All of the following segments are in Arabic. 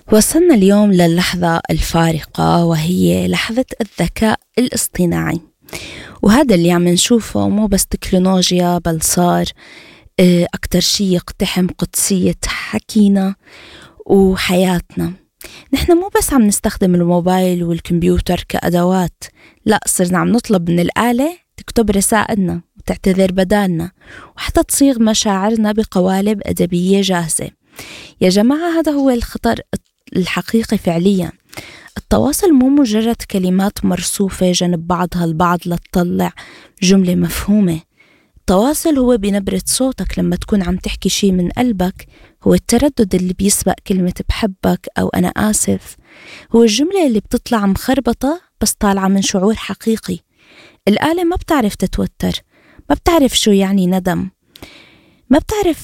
وصلنا اليوم للحظة الفارقة، وهي لحظة الذكاء الاصطناعي. وهذا اللي عم نشوفه مو بس تكنولوجيا، بل صار أكتر شيء يقتحم قدسية حكينا وحياتنا. نحن مو بس عم نستخدم الموبايل والكمبيوتر كأدوات، لا، صرنا عم نطلب من الآلة تكتب رسائلنا وتعتذر بدالنا، وحتى تصيغ مشاعرنا بقوالب أدبية جاهزة. يا جماعة، هذا هو الخطر الحقيقي فعليا. التواصل مو مجرد كلمات مرصوفة جنب بعضها البعض لتطلع جملة مفهومة. التواصل هو بنبرة صوتك لما تكون عم تحكي شي من قلبك، هو التردد اللي بيسبق كلمة بحبك أو أنا آسف، هو الجملة اللي بتطلع مخربطة بس طالعة من شعور حقيقي. الآلة ما بتعرف تتوتر، ما بتعرف شو يعني ندم، ما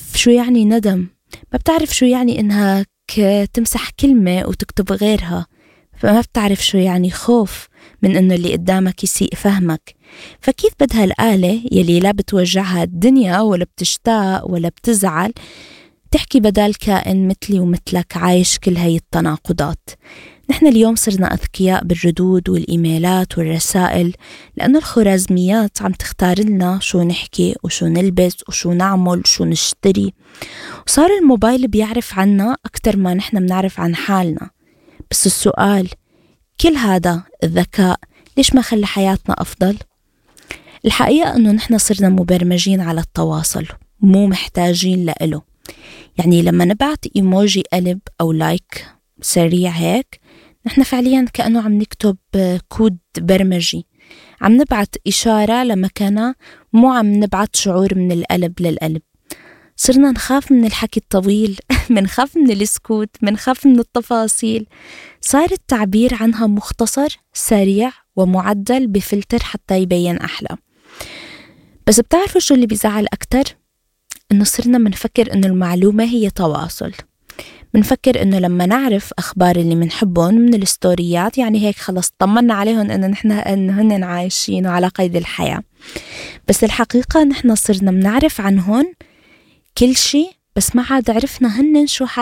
بتعرف شو يعني إنها تمسح كلمة وتكتب غيرها، فما بتعرف شو يعني خوف من إنه اللي قدامك يسيء فهمك. فكيف بدها الآلة يلي لا بتوجعها الدنيا ولا بتشتاق ولا بتزعل تحكي بدال كائن مثلي ومثلك عايش كل هاي التناقضات؟ نحن اليوم صرنا أذكياء بالردود والإيميلات والرسائل، لأنه الخوارزميات عم تختار لنا شو نحكي وشو نلبس وشو نعمل وشو نشتري، وصار الموبايل بيعرف عنا أكتر ما نحن بنعرف عن حالنا. بس السؤال، كل هذا الذكاء ليش ما خلى حياتنا أفضل؟ الحقيقة أنه نحن صرنا مبرمجين على التواصل، مو محتاجين لإله. يعني لما نبعت إيموجي قلب أو لايك سريع هيك، نحن فعليا كأنه عم نكتب كود برمجي، عم نبعت إشارة لمكانها، مو عم نبعت شعور من القلب للقلب. صرنا نخاف من الحكي الطويل منخاف من السكوت، منخاف من التفاصيل. صار التعبير عنها مختصر، سريع، ومعدل بفلتر حتى يبين أحلى. بس بتعرفوا شو اللي بيزعل أكتر؟ إنه صرنا منفكر إنه المعلومة هي تواصل. منفكر إنه لما نعرف أخبار اللي منحبهم من الستوريات، يعني هيك خلص طمنا عليهم إنه هن عايشين وعلى قيد الحياة. بس الحقيقة نحن صرنا منعرف عنهم كل شيء، بس ما عاد عرفنا هن شو